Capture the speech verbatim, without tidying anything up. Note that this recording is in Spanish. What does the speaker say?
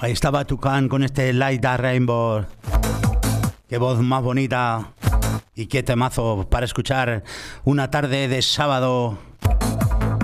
Ahí estaba Tucán con este Light the Rainbow. Qué voz más bonita y qué temazo para escuchar una tarde de sábado.